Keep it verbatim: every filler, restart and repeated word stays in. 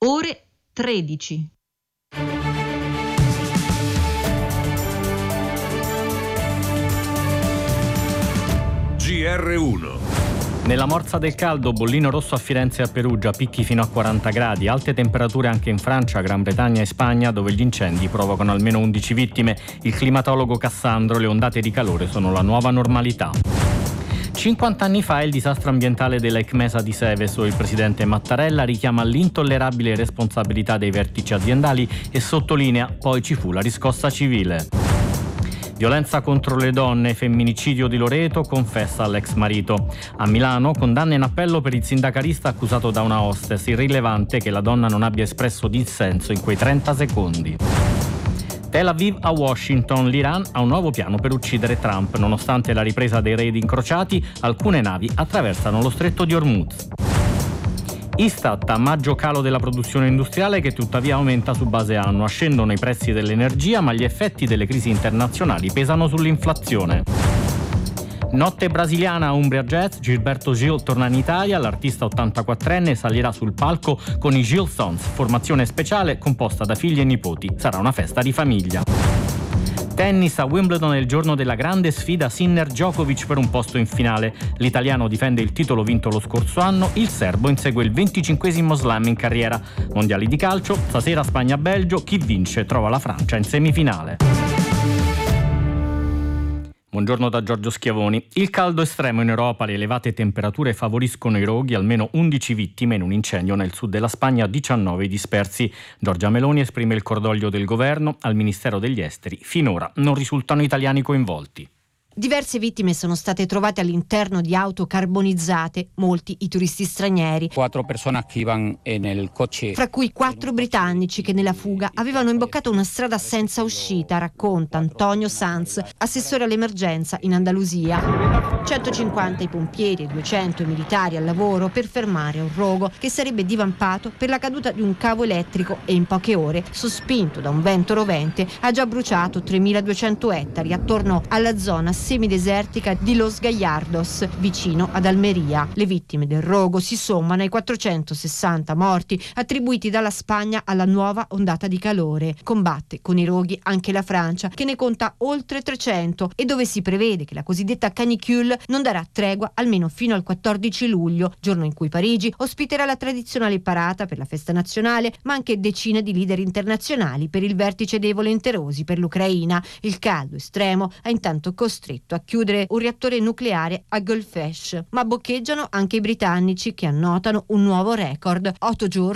ore tredici. G R uno. Nella morsa del caldo, bollino rosso a Firenze e a Perugia, picchi fino a quaranta gradi, alte temperature anche in Francia, Gran Bretagna e Spagna, dove gli incendi provocano almeno undici vittime. Il climatologo Cassandro: le ondate di calore sono la nuova normalità. cinquanta anni fa il disastro ambientale della Ecmesa di Seveso. Il presidente Mattarella richiama l'intollerabile responsabilità dei vertici aziendali e sottolinea: poi ci fu la riscossa civile. Violenza contro le donne, femminicidio di Loreto, confessa all'ex marito. A Milano, condanna in appello per il sindacalista accusato da una hostess. Irrilevante che la donna non abbia espresso dissenso in quei trenta secondi. Tel Aviv a Washington, l'Iran ha un nuovo piano per uccidere Trump. Nonostante la ripresa dei raid incrociati, alcune navi attraversano lo stretto di Hormuz. Istat: a maggio calo della produzione industriale che tuttavia aumenta su base annua. Scendono i prezzi dell'energia, ma gli effetti delle crisi internazionali pesano sull'inflazione. Notte brasiliana a Umbria Jazz, Gilberto Gil torna in Italia, l'artista ottantaquattrenne salirà sul palco con i Gil Sons, formazione speciale composta da figli e nipoti. Sarà una festa di famiglia. Tennis a Wimbledon, è il giorno della grande sfida Sinner-Djokovic per un posto in finale. L'italiano difende il titolo vinto lo scorso anno, il serbo insegue il venticinquesimo slam in carriera. Mondiali di calcio, stasera Spagna-Belgio, chi vince trova la Francia in semifinale. Buongiorno da Giorgio Schiavoni. Il caldo estremo in Europa, le elevate temperature favoriscono i roghi, almeno undici vittime in un incendio nel sud della Spagna, diciannove dispersi. Giorgia Meloni esprime il cordoglio del governo. Al Ministero degli Esteri finora non risultano italiani coinvolti. Diverse vittime sono state trovate all'interno di auto carbonizzate, molti i turisti stranieri. Quattro persone che iban nel coche. Fra cui quattro britannici che nella fuga avevano imboccato una strada senza uscita, racconta Antonio Sanz, assessore all'emergenza in Andalusia. centocinquanta i pompieri e duecento i militari al lavoro per fermare un rogo che sarebbe divampato per la caduta di un cavo elettrico e in poche ore, sospinto da un vento rovente, ha già bruciato tremiladuecento ettari attorno alla zona semidesertica di Los Gallardos, vicino ad Almeria. Le vittime del rogo si sommano ai quattrocentosessanta morti attribuiti dalla Spagna alla nuova ondata di calore. Combatte con i roghi anche la Francia, che ne conta oltre trecento e dove si prevede che la cosiddetta canicule non darà tregua almeno fino al quattordici luglio, giorno in cui Parigi ospiterà la tradizionale parata per la festa nazionale, ma anche decine di leader internazionali per il vertice dei volenterosi per l'Ucraina. Il caldo estremo ha intanto costretto a chiudere un reattore nucleare a Golfesh, ma boccheggiano anche i britannici che annotano un nuovo record: otto giorni